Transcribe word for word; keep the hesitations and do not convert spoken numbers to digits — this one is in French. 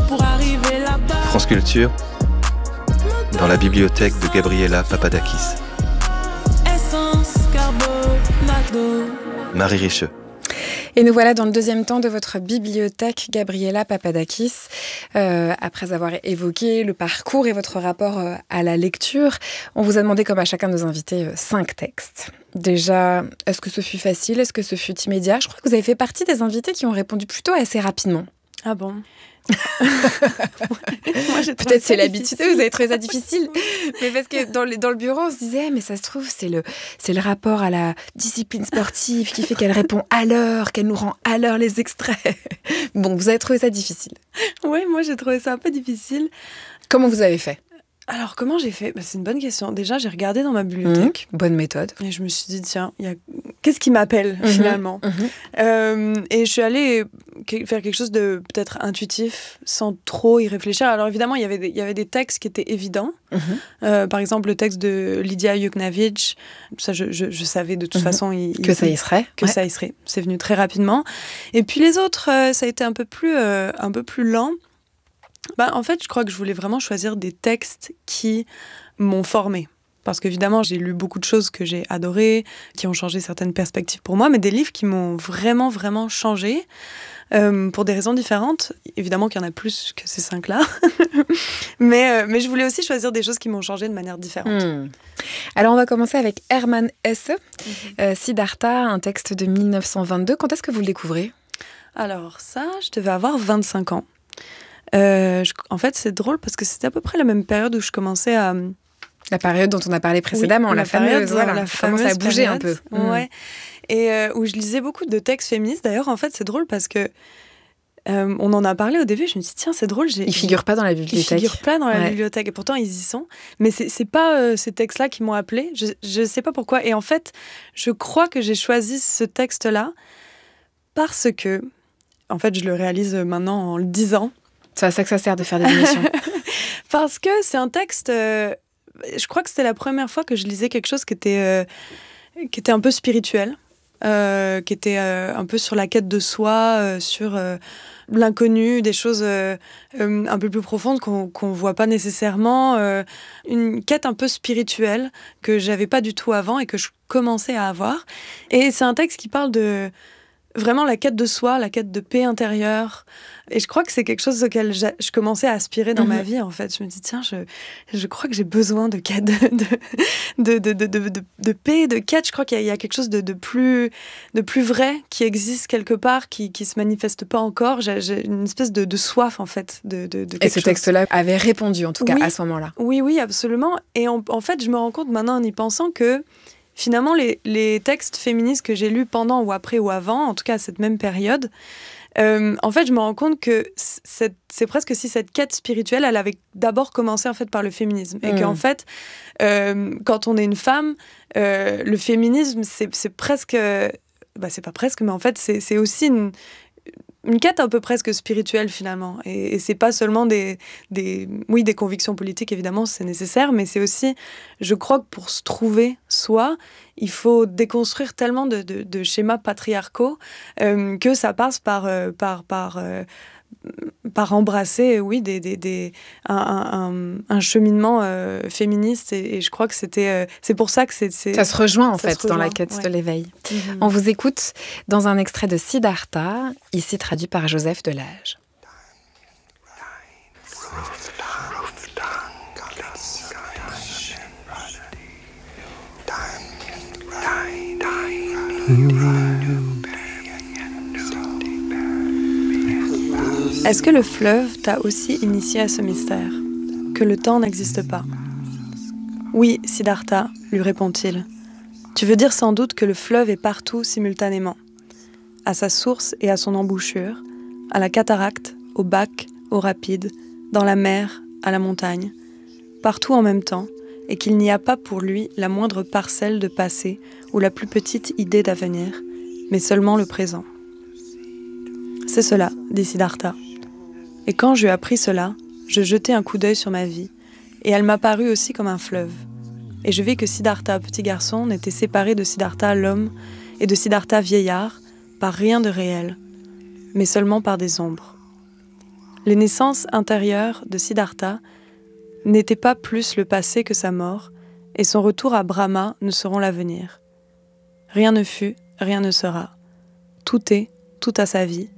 pour arriver là-bas. France Culture, dans la bibliothèque de Gabriela Papadakis. Essence, carbonado. Marie Richeux. Et nous voilà dans le deuxième temps de votre bibliothèque, Gabriela Papadakis. Euh, après avoir évoqué le parcours et votre rapport euh, à la lecture, on vous a demandé, comme à chacun de nos invités, euh, cinq textes. Déjà, est-ce que ce fut facile? Est-ce que ce fut immédiat? Je crois que vous avez fait partie des invités qui ont répondu plutôt assez rapidement. Ah bon? Moi, peut-être c'est l'habitude, vous avez trouvé ça difficile. Mais parce que dans le, dans le bureau, on se disait, mais ça se trouve, c'est le, c'est le rapport à la discipline sportive qui fait qu'elle répond à l'heure, qu'elle nous rend à l'heure les extraits. Bon, vous avez trouvé ça difficile? Oui, moi j'ai trouvé ça un peu difficile. Comment vous avez fait? Alors, comment j'ai fait? Bah, c'est une bonne question. Déjà, j'ai regardé dans ma bibliothèque. Mmh, bonne méthode. Et je me suis dit, tiens, y a... qu'est-ce qui m'appelle mmh, finalement mmh. Euh, Et je suis allée faire quelque chose de peut-être intuitif, sans trop y réfléchir. Alors évidemment, il y avait des, il y avait des textes qui étaient évidents. Mmh. Euh, par exemple, le texte de Lidia Yuknavitch. Ça, je, je, je savais de toute mmh. façon... Il, que il, ça y serait. Que ouais. ça y serait. C'est venu très rapidement. Et puis les autres, euh, ça a été un peu plus, euh, un peu plus lent. Bah, en fait, je crois que je voulais vraiment choisir des textes qui m'ont formée. Parce qu'évidemment, j'ai lu beaucoup de choses que j'ai adorées, qui ont changé certaines perspectives pour moi, mais des livres qui m'ont vraiment, vraiment changé, euh, pour des raisons différentes. Évidemment qu'il y en a plus que ces cinq-là. mais, euh, mais je voulais aussi choisir des choses qui m'ont changé de manière différente. Mmh. Alors, on va commencer avec Hermann Hesse, mmh. euh, Siddhartha, un texte de mille neuf cent vingt-deux. Quand est-ce que vous le découvrez? Alors ça, je devais avoir vingt-cinq ans. Euh, je, en fait, c'est drôle parce que c'était à peu près la même période où je commençais à... La période dont on a parlé précédemment, oui, la, la fameuse, période, voilà, la ça commence à bouger période, un peu. Ouais. Mmh. Et euh, où je lisais beaucoup de textes féministes. D'ailleurs, en fait, c'est drôle parce que euh, on en a parlé au début. Je me suis dit, tiens, c'est drôle. J'ai, ils figurent pas dans la bibliothèque. Ils figurent pas dans la ouais. bibliothèque. Et pourtant, ils y sont. Mais c'est, c'est pas euh, ces textes-là qui m'ont appelée. Je, je sais pas pourquoi. Et en fait, je crois que j'ai choisi ce texte-là parce que, en fait, je le réalise maintenant en le disant. C'est à ça que ça sert de faire des émissions. Parce que c'est un texte... Euh, je crois que c'était la première fois que je lisais quelque chose qui était, euh, qui était un peu spirituel, euh, qui était euh, un peu sur la quête de soi, euh, sur euh, l'inconnu, des choses euh, euh, un peu plus profondes qu'on qu'on voit pas nécessairement. Euh, une quête un peu spirituelle que j'avais pas du tout avant et que je commençais à avoir. Et c'est un texte qui parle de... Vraiment la quête de soi, la quête de paix intérieure. Et je crois que c'est quelque chose auquel je commençais à aspirer dans mmh. ma vie, en fait. Je me dis, tiens, je, je crois que j'ai besoin de, de, de, de, de, de, de, de paix, de quête. Je crois qu'il y a, il y a quelque chose de, de, plus, de plus vrai qui existe quelque part, qui ne se manifeste pas encore. J'ai, j'ai une espèce de, de soif, en fait. De, de, de Et ce chose. texte-là avait répondu, en tout cas, oui, à ce moment-là. Oui, oui, absolument. Et en, en fait, je me rends compte maintenant en y pensant que finalement, les, les textes féministes que j'ai lus pendant ou après ou avant, en tout cas à cette même période, euh, en fait, je me rends compte que c'est, c'est presque si cette quête spirituelle, elle avait d'abord commencé en fait par le féminisme. Et mmh. qu'en fait, euh, quand on est une femme, euh, le féminisme, c'est, c'est presque... Bah, c'est pas presque, mais en fait, c'est, c'est aussi une... une quête un peu presque spirituelle finalement, et, et c'est pas seulement des, des, oui, des convictions politiques évidemment, c'est nécessaire, mais c'est aussi, je crois que pour se trouver soi, il faut déconstruire tellement de, de, de schémas patriarcaux euh, que ça passe par, euh, par, par, euh, par embrasser, oui, des, des, des, un, un, un cheminement euh, féministe, et, et je crois que c'était, euh, c'est pour ça que c'est, c'est ça se rejoint en fait rejoint, dans la quête ouais. de l'éveil. Mm-hmm. On vous écoute dans un extrait de Siddhartha, ici traduit par Joseph Delage. Est-ce que le fleuve t'a aussi initié à ce mystère, que le temps n'existe pas? Oui, Siddhartha, lui répond-il. Tu veux dire sans doute que le fleuve est partout simultanément, à sa source et à son embouchure, à la cataracte, au bac, au rapide, dans la mer, à la montagne, partout en même temps, et qu'il n'y a pas pour lui la moindre parcelle de passé ou la plus petite idée d'avenir, mais seulement le présent. C'est cela, dit Siddhartha. Et quand j'eus appris cela, je jetai un coup d'œil sur ma vie, et elle m'apparut aussi comme un fleuve. Et je vis que Siddhartha, petit garçon, n'était séparé de Siddhartha, l'homme, et de Siddhartha, vieillard, par rien de réel, mais seulement par des ombres. Les naissances intérieures de Siddhartha n'étaient pas plus le passé que sa mort, et son retour à Brahma ne seront l'avenir. Rien ne fut, rien ne sera. Tout est, tout a sa vie,